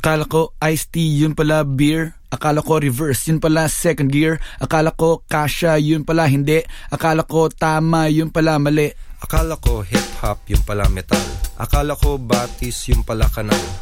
Akala ko iced tea, yun pala beer. Akala ko reverse, yun pala second gear. Akala ko kasha, yun pala hindi. Akala ko tama, yun pala mali. Akala ko hip-hop, yung pala metal. Akala ko batis, yung pala kanal.